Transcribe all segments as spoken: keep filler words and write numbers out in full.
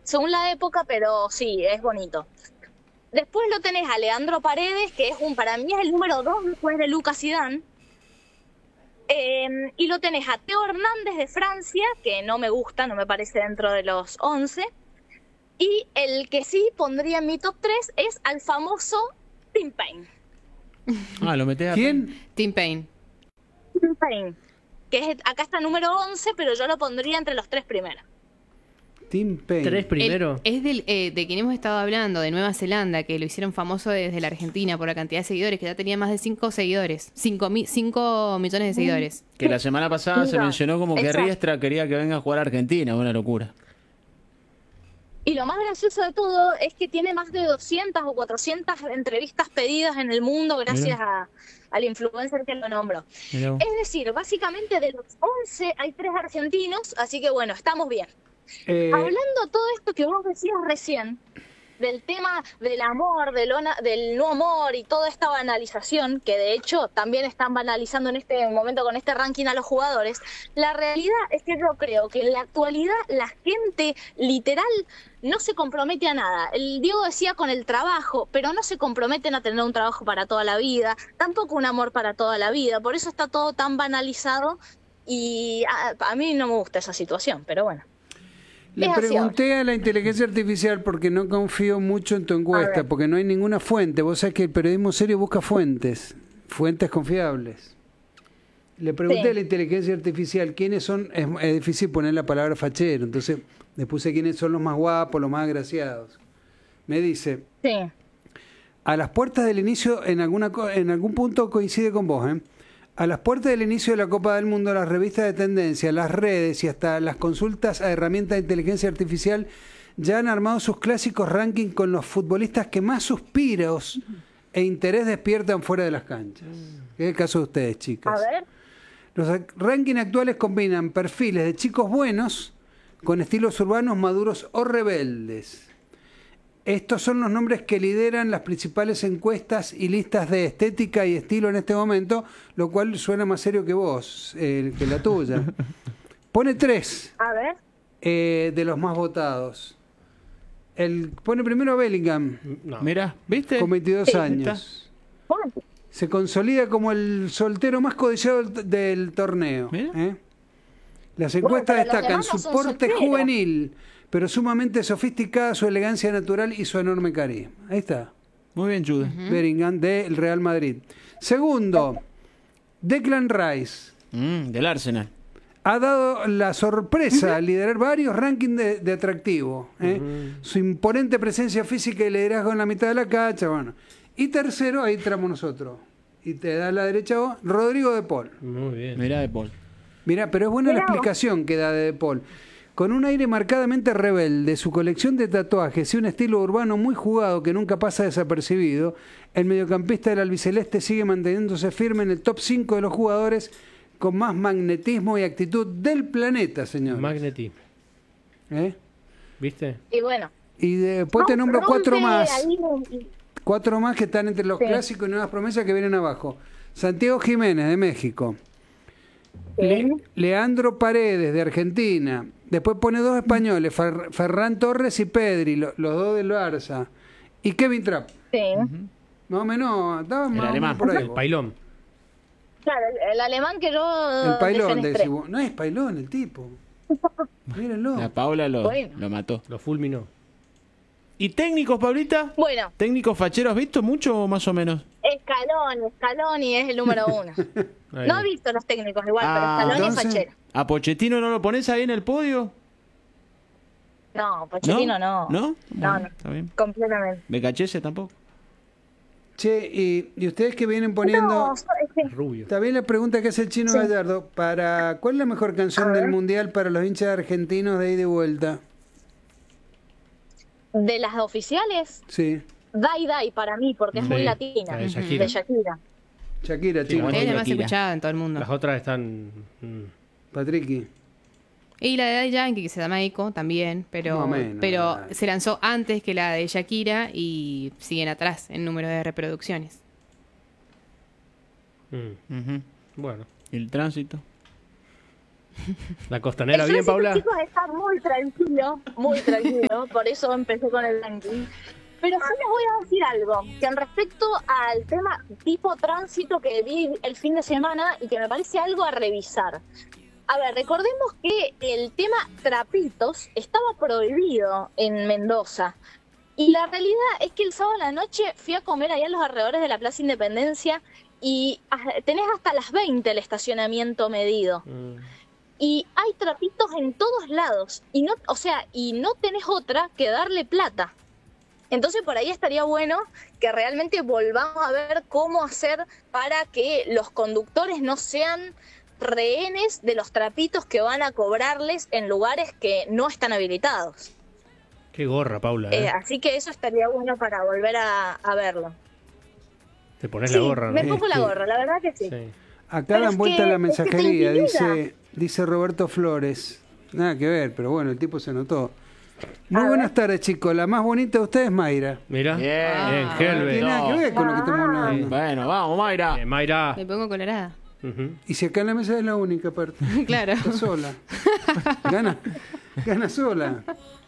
según la época, pero sí, es bonito. Después lo tenés a Leandro Paredes, que es un, para mí es el número dos después de Lucas Zidane. Eh, y lo tenés a Teo Hernández de Francia, que no me gusta, no me parece dentro de los once. Y el que sí pondría en mi top tres es al famoso Tim Payne. Ah, lo metés a... ¿Quién? Tim Payne. Tim Payne, que es, acá está número once, pero yo lo pondría entre los tres primeros. Tim Payne. ¿Tres primero? El- es del, eh, de quien hemos estado hablando, de Nueva Zelanda, que lo hicieron famoso desde la Argentina por la cantidad de seguidores, que ya tenía más de cinco seguidores. cinco millones de seguidores. Que la semana pasada se Mira, mencionó como que exacto. Riestra quería que venga a jugar a Argentina, una locura. Y lo más gracioso de todo es que tiene más de doscientas o cuatrocientas entrevistas pedidas en el mundo gracias a, al influencer que lo nombró. Mirá vos. Es decir, básicamente de los once hay tres argentinos, así que bueno, estamos bien. Eh, Hablando todo esto que vos decías recién, del tema del amor, del, ona- del no amor y toda esta banalización, que de hecho también están banalizando en este momento con este ranking a los jugadores, la realidad es que yo creo que en la actualidad la gente literal no se compromete a nada. El Diego decía con el trabajo, pero no se comprometen a tener un trabajo para toda la vida, tampoco un amor para toda la vida, por eso está todo tan banalizado y a, a mí no me gusta esa situación, pero bueno. Le Es así pregunté a la inteligencia artificial porque no confío mucho en tu encuesta, porque no hay ninguna fuente. Vos sabés que el periodismo serio busca fuentes, fuentes confiables. Le pregunté Sí. a la inteligencia artificial quiénes son, es, es difícil poner la palabra fachero, entonces le puse quiénes son los más guapos, los más agraciados. Me dice, Sí. a las puertas del inicio, en alguna co- en algún punto coincide con vos, ¿eh? A las puertas del inicio de la Copa del Mundo, las revistas de tendencia, las redes y hasta las consultas a herramientas de inteligencia artificial ya han armado sus clásicos rankings con los futbolistas que más suspiros e interés despiertan fuera de las canchas. Es el caso de ustedes, A chicas. ver. Los ac- rankings actuales combinan perfiles de chicos buenos con estilos urbanos maduros o rebeldes. Estos son los nombres que lideran las principales encuestas y listas de estética y estilo en este momento, lo cual suena más serio que vos, eh, que la tuya. Pone tres A ver. eh, de los más votados. El, pone primero a Bellingham, No. Mirá, ¿viste? con veintidós Sí. años. Bueno, Se consolida como el soltero más codiciado del, del torneo. Mira. ¿eh? Las encuestas pero los destacan demás su no son porte solteros. juvenil, pero sumamente sofisticada, su elegancia natural y su enorme carisma. Ahí está. Muy bien, Jude. Bellingham del Real Madrid. Segundo, Declan Rice. Mm, del Arsenal. Ha dado la sorpresa al liderar varios rankings de, de atractivo. ¿eh? Su imponente presencia física y liderazgo en la mitad de la cancha. Bueno. Y tercero, ahí entramos nosotros. Y te da a la derecha vos, Rodrigo de Paul. Muy bien. Mirá de Paul. Mirá, pero es buena la Mirá vos. explicación que da de De Paul. Con un aire marcadamente rebelde, su colección de tatuajes y un estilo urbano muy jugado que nunca pasa desapercibido, el mediocampista del albiceleste sigue manteniéndose firme en el top cinco de los jugadores con más magnetismo y actitud del planeta, señor. Magnetismo. ¿Eh? ¿Viste? y bueno. Y después te nombro Rompe cuatro más. ahí, Cuatro más que están entre los Sí. clásicos y nuevas promesas que vienen abajo. Santiago Jiménez, de México. Le- Leandro Paredes, de Argentina. Después pone dos españoles, Fer- Ferran Torres y Pedri, lo- los dos del Barça. Y Kevin Trapp. Sí. Más o menos, estaba más o alemán. menos por ahí. El pailón. Claro, el, el alemán que yo El Pailón, defenestré. decís vos. No es Pailón el tipo. Mírenlo. La Paula lo, Bueno. lo mató. Lo fulminó. ¿Y técnicos, Paulita? Bueno, ¿Técnicos facheros has visto mucho o más o menos? Scaloni, Scaloni es el número uno. Ahí. No he visto los técnicos igual, Ah, pero Scaloni entonces- es fachero. ¿A Pochettino no lo pones ahí en el podio? No, Pochettino no. ¿No? No, Bueno, no. Está bien. Completamente. Becachese tampoco. Che, y, y ustedes que vienen poniendo... No, es que- Rubio. También la pregunta que hace el Chino Sí. Gallardo, para ¿cuál es la mejor canción A del ver. Mundial para los hinchas argentinos de ida y vuelta? de las oficiales, Sí, Dai Dai para mí, porque es Sí, muy latina. la de Shakira. De Shakira. Shakira, Sí, chicos. la Es la más Shakira. escuchada en todo el mundo. Las otras están... mm, Patricky. Y la de Daddy Yankee, que se llama Echo, también, pero, Más o menos, pero ¿verdad? se lanzó antes que la de Shakira y siguen atrás en número de reproducciones. mm. Ujú. Bueno. ¿Y el tránsito? ¿La costanera El bien, tránsito, Paula? chicos, está muy tranquilo, muy tranquilo, por eso empecé con el ranking. Pero sí les voy a decir algo, que en respecto al tema tipo tránsito que vi el fin de semana y que me parece algo a revisar. A ver, recordemos que el tema trapitos estaba prohibido en Mendoza. Y la realidad es que el sábado a la noche fui a comer allá en los alrededores de la Plaza Independencia y tenés hasta las veinte el estacionamiento medido. Mm. Y hay trapitos en todos lados. Y no, o sea, y no tenés otra que darle plata. Entonces por ahí estaría bueno que realmente volvamos a ver cómo hacer para que los conductores no sean rehenes de los trapitos que van a cobrarles en lugares que no están habilitados. Qué gorra, Paula. ¿eh? Eh, así que eso estaría bueno para volver a, a verlo. Te pones sí, la gorra, ¿no? me pongo la gorra, la verdad que sí. sí. Acá Pero dan es vuelta que- la es que mensajería, te dice, dice Roberto Flores. Nada que ver, pero bueno, el tipo se notó. Muy A buenas ver. tardes, chicos. La más bonita de ustedes es Mayra. Mira. Bien. Bien, No tiene Helvet. nada que ver con lo que estamos Ah. hablando. Bueno, vamos, Mayra. Eh, Mayra. Me pongo colorada. Ujú. Y si acá en la mesa es la única parte. Claro. Está sola. Gana, gana sola.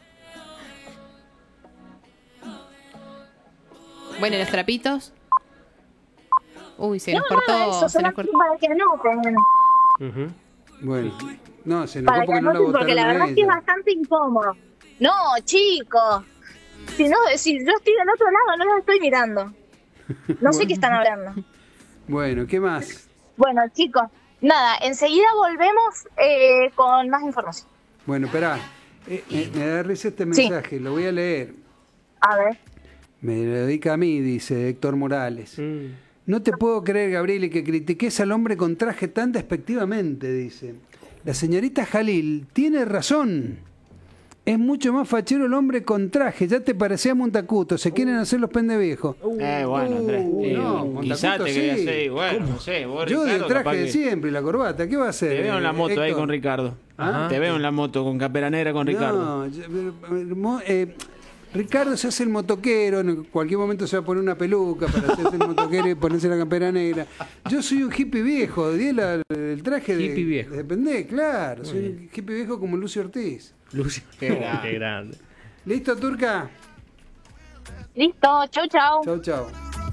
Bueno, los trapitos. Uy, se No, nos nada, cortó. eso Se nos solamente cortó. para que anoten, Ujú. Bueno, no, se enojó para que porque no la anoten, porque la votaron a verdad es que es ella. bastante incómodo. No, chicos. Si no, si yo estoy del otro lado, no los estoy mirando. No sé qué están hablando. Bueno, ¿qué más? Bueno, chicos, nada, enseguida volvemos eh, con más información. Bueno, esperá. Eh, eh, me da risa este Sí. mensaje, lo voy a leer. A ver. Me lo dedica a mí, dice Héctor Morales. Mm. No te puedo creer, Gabriel, que critiques al hombre con traje tan despectivamente, dice. La señorita Jalil tiene razón. Es mucho más fachero el hombre con traje. Ya te parecía Montacuto. Se quieren hacer los pendeviejos. Eh, bueno, Andrés. Uh, eh, no, quizás Montacuto te querías sí. hacer, bueno, no sé. Vos, Yo de Ricardo, traje capaz de que- siempre y la corbata. ¿Qué va a hacer? Te veo en la moto ahí Héctor? con Ricardo. ¿Ah? Te veo en la moto con capera negra con Ricardo. No, yo- pero, mo- eh, Ricardo se hace el motoquero, en cualquier momento se va a poner una peluca para hacerse el motoquero y ponerse la campera negra. Yo soy un hippie viejo, di la- el traje de, Hippie viejo. de pendé, claro, soy un hippie viejo como Lucio Ortiz. Lucio. Qué grande. Qué grande. ¿Listo, Turca? Listo, chau, chau. Chau, chau.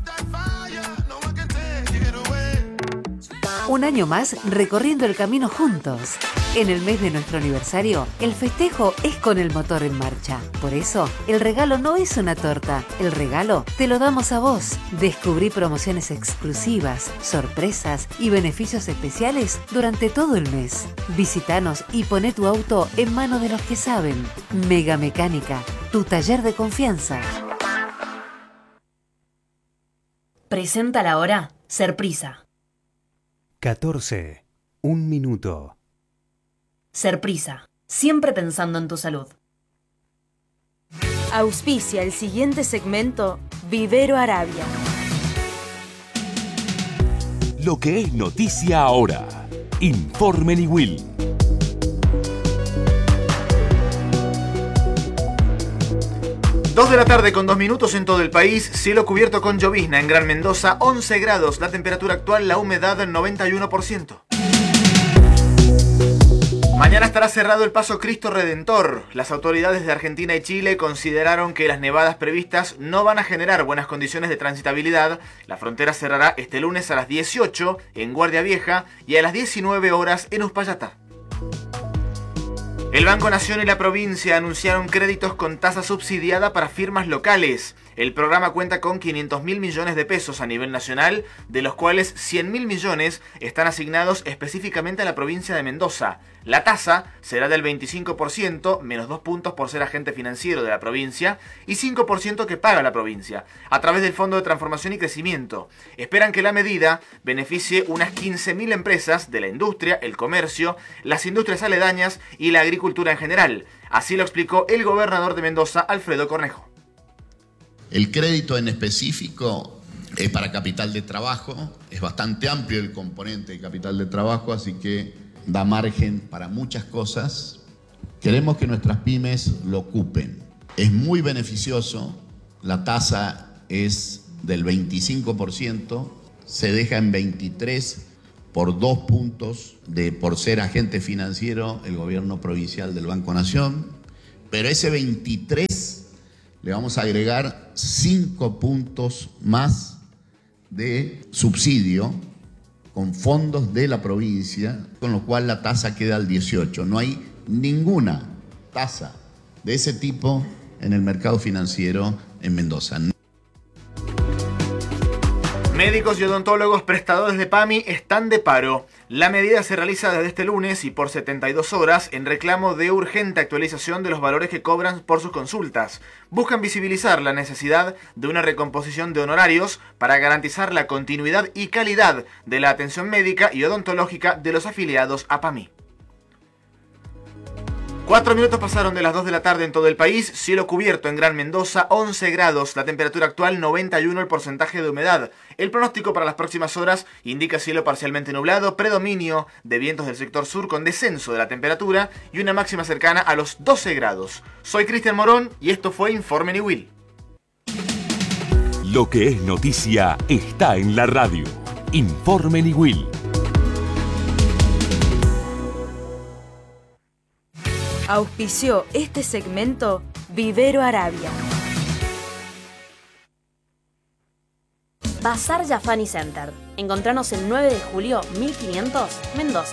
Un año más recorriendo el camino juntos. En el mes de nuestro aniversario, el festejo es con el motor en marcha. Por eso, el regalo no es una torta. El regalo te lo damos a vos. Descubrí promociones exclusivas, sorpresas y beneficios especiales durante todo el mes. Visítanos y poné tu auto en manos de los que saben. Mega Mecánica, tu taller de confianza. Presenta la hora Serprisa. catorce. Un minuto. Serprisa, siempre pensando en tu salud. Auspicia el siguiente segmento Vivero Arabia. Lo que es noticia ahora. Informe Niwil. Dos de la tarde con dos minutos en todo el país, cielo cubierto con llovizna en Gran Mendoza, once grados, la temperatura actual, la humedad noventa y uno por ciento. Mañana estará cerrado el paso Cristo Redentor. Las autoridades de Argentina y Chile consideraron que las nevadas previstas no van a generar buenas condiciones de transitabilidad. La frontera cerrará este lunes a las dieciocho en Guardia Vieja y a las diecinueve horas en Uspallata. El Banco Nación y la provincia anunciaron créditos con tasa subsidiada para firmas locales. El programa cuenta con quinientos mil millones de pesos a nivel nacional, de los cuales cien mil millones están asignados específicamente a la provincia de Mendoza. La tasa será del veinticinco por ciento, menos dos puntos por ser agente financiero de la provincia, y cinco por ciento que paga la provincia, a través del Fondo de Transformación y Crecimiento. Esperan que la medida beneficie unas quince mil empresas de la industria, el comercio, las industrias aledañas y la agricultura en general. Así lo explicó el gobernador de Mendoza, Alfredo Cornejo. El crédito en específico es para capital de trabajo, es bastante amplio el componente de capital de trabajo, así que da margen para muchas cosas. Queremos que nuestras pymes lo ocupen. Es muy beneficioso, la tasa es del veinticinco por ciento, se deja en veintitrés por dos puntos de, por ser agente financiero el gobierno provincial del Banco Nación, pero ese veintitrés le vamos a agregar cinco puntos más de subsidio con fondos de la provincia, con lo cual la tasa queda al dieciocho. No hay ninguna tasa de ese tipo en el mercado financiero en Mendoza. Médicos y odontólogos prestadores de PAMI están de paro. La medida se realiza desde este lunes y por setenta y dos horas en reclamo de urgente actualización de los valores que cobran por sus consultas. Buscan visibilizar la necesidad de una recomposición de honorarios para garantizar la continuidad y calidad de la atención médica y odontológica de los afiliados a PAMI. Cuatro minutos pasaron de las dos de la tarde en todo el país, cielo cubierto en Gran Mendoza, once grados, la temperatura actual noventa y uno, el porcentaje de humedad. El pronóstico para las próximas horas indica cielo parcialmente nublado, predominio de vientos del sector sur con descenso de la temperatura y una máxima cercana a los doce grados. Soy Cristian Morón y esto fue Informe Niwil. Lo que es noticia está en la radio. Informe Niwil. Auspició este segmento Vivero Arabia. Bazar Yafani Center. Encontranos el nueve de julio mil quinientos, Mendoza.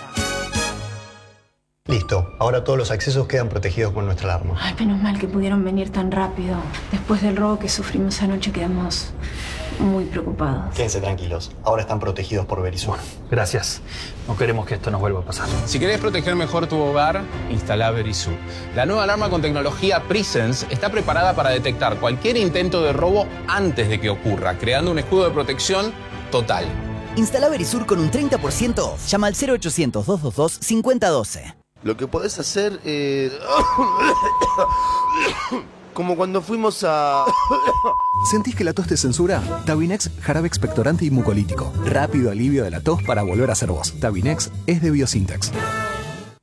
Listo, ahora todos los accesos quedan protegidos con nuestra alarma. Ay, menos mal que pudieron venir tan rápido. Después del robo que sufrimos anoche quedamos muy preocupados. Quédense tranquilos, ahora están protegidos por Verisur. Gracias. No queremos que esto nos vuelva a pasar. Si querés proteger mejor tu hogar, instala Verisur. La nueva alarma con tecnología Presence está preparada para detectar cualquier intento de robo antes de que ocurra, creando un escudo de protección total. Instala Verisur con un treinta por ciento off. Llama al cero ochocientos, doscientos veintidós, cincuenta doce. Lo que podés hacer es... como cuando fuimos a... ¿Sentís que la tos te censura? Tabinex, jarabe expectorante y mucolítico. Rápido alivio de la tos para volver a ser vos. Tabinex es de Biosintex.